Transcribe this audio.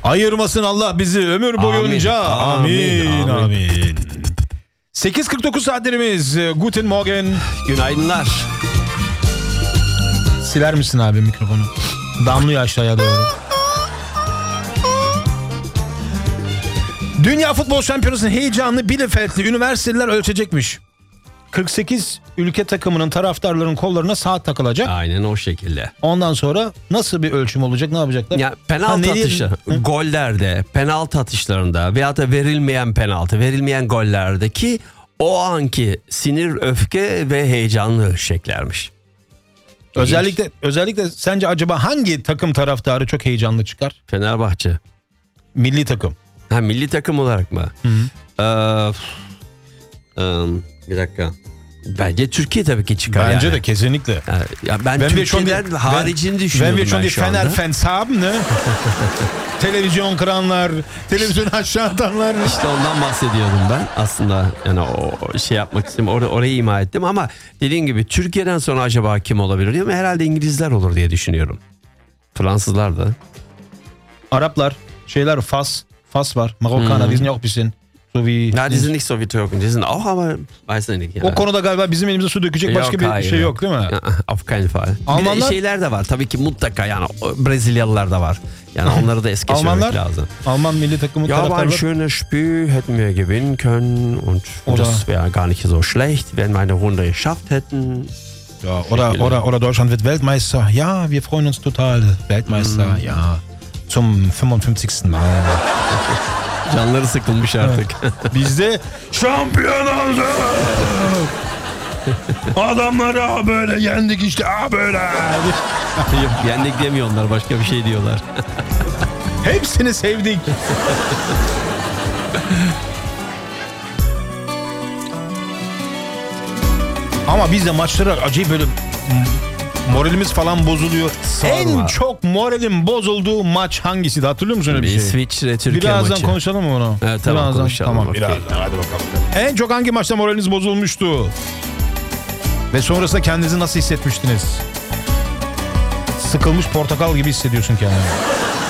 Ayırmasın Allah bizi ömür boyunca. Amin. 8.49 saatlerimiz. Guten Morgen. Günaydınlar. Siler misin abi mikrofonu? Damlıyor aşağıya doğru. Dünya Futbol Şampiyonası'nın heyecanını Bielefeld'li üniversiteler ölçecekmiş. 48 ülke takımının taraftarların kollarına saat takılacak. Aynen o şekilde. Ondan sonra nasıl bir ölçüm olacak, ne yapacaklar? Ya penaltı atışı, gollerde, penaltı atışlarında veya da verilmeyen gollerdeki o anki sinir, öfke ve heyecanlı ölçeceklermiş. Özellikle sence acaba hangi takım taraftarı çok heyecanlı çıkar? Fenerbahçe. Milli takım. Ha, milli takım olarak mı? Bir dakika. Bence Türkiye tabii ki çıkar. Bence yani. de kesinlikle. Ya ben Türkiye'den haricini düşünüyorum ben şu anda. Fener fans haben ne? Televizyon kıranlar, televizyon aşağı atanlar. İşte ondan bahsediyordum ben aslında. Yani o şey yapmak istedim. Orayı ima ettim ama dediğin gibi Türkiye'den sonra acaba kim olabilir diyorum. Herhalde İngilizler olur diye düşünüyorum. Fransızlar da. Araplar, Fas var. Marokkaner, die sind ja auch ein bisschen so wie... Ja, die sind nicht so wie Türken. Die sind auch, aber weiß nicht. O konuda galiba bizim elimize su dökecek başka bir şey yok değil mi? Auf keinen Fall. Almanlar... Bir de şeyler de var. Tabii ki mutlaka yani Brezilyalılar da var. Yani onları da es geçirmek lazım. Alman milli takımı taraftarlar. Ja, aber ein schönes Spiel hätten wir gewinnen können und das wäre gar nicht so schlecht, wenn wir eine Runde geschafft hätten. Ja, oder Deutschland wird Weltmeister. Ja, wir freuen uns total. Weltmeister, ja. Zum 55. Mal. Canları sıkılmış artık. Bizde şampiyon oldu. Adamları böyle yendik işte böyle. Yok, yendik demiyorlar, başka bir şey diyorlar. Hepsini sevdik. Ama biz de maçlara acayip böyle moralimiz falan bozuluyor. Sorma. En çok moralin bozulduğu maç hangisiydi? Hatırlıyor musun öyle bir şey? İsviçre Türkiye birazdan maçı. Konuşalım mı onu? Evet, tamam konuşalım. Tamam, okay. birazdan hadi bakalım. En çok hangi maçta moraliniz bozulmuştu? Ve sonrasında kendinizi nasıl hissetmiştiniz? Sıkılmış portakal gibi hissediyorsun kendini.